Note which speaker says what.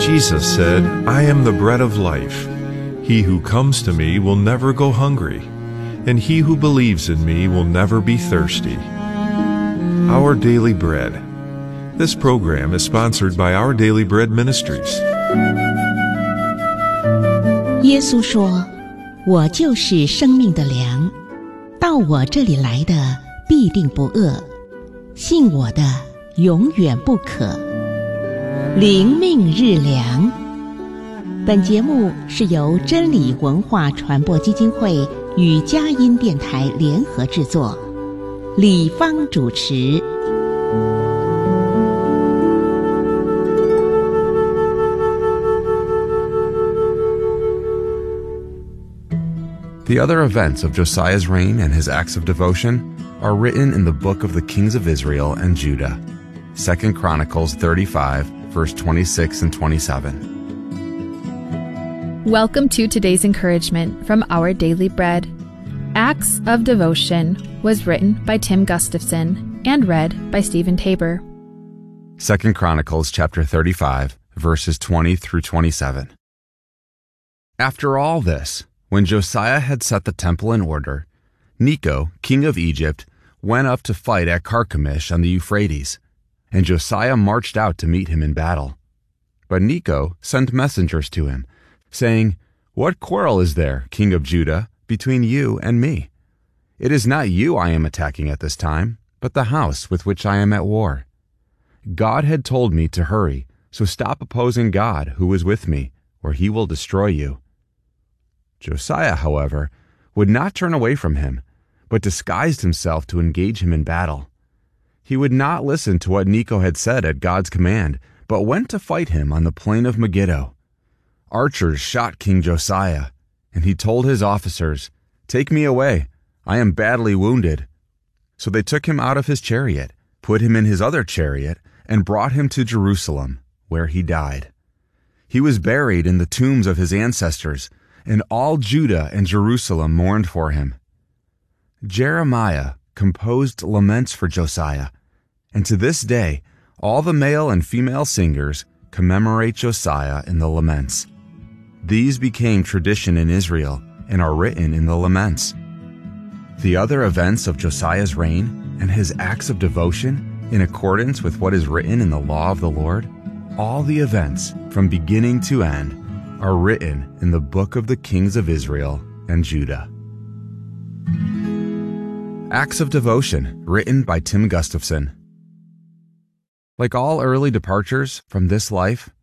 Speaker 1: Jesus said, "I am the bread of life. He who comes to me will never go hungry, and he who believes in me will never be thirsty." Our Daily Bread. This program is sponsored by Our Daily Bread Ministries.
Speaker 2: 耶稣说：“我就是生命的粮，到我这里来的必定不饿，信我的永远不渴。”灵命日粮。本节目是由真理文化传播基金会与佳音电台联合制作，李芳主持。
Speaker 3: The other events of Josiah's reign and his acts of devotion are written in the book of the kings of Israel and Judah, 2 Chronicles 35, verse 26 and 27.
Speaker 4: Welcome to today's encouragement from Our Daily Bread. Acts of Devotion was written by Tim Gustafson and read by Stephen Tabor.
Speaker 3: 2 Chronicles chapter 35, verses 20 through 27. After all this, when Josiah had set the temple in order, Necho, king of Egypt, went up to fight at Carchemish on the Euphrates, and Josiah marched out to meet him in battle. But Necho sent messengers to him, saying, "What quarrel is there, king of Judah, between you and me? It is not you I am attacking at this time, but the house with which I am at war. God had told me to hurry, so stop opposing God who is with me, or he will destroy you." Josiah, however, would not turn away from him, but disguised himself to engage him in battle. He would not listen to what Necho had said at God's command, but went to fight him on the plain of Megiddo. Archers shot King Josiah, and he told his officers, "Take me away, I am badly wounded." So they took him out of his chariot, put him in his other chariot, and brought him to Jerusalem, where he died. He was buried in the tombs of his ancestors, and all Judah and Jerusalem mourned for him. Jeremiah composed laments for Josiah, and to this day, all the male and female singers commemorate Josiah in the laments. These became tradition in Israel and are written in the laments. The other events of Josiah's reign and his acts of devotion, in accordance with what is written in the law of the Lord, all the events from beginning to end, are written in the book of the kings of Israel and Judah. Acts of Devotion, written by Tim Gustafson. Like all early departures from this life,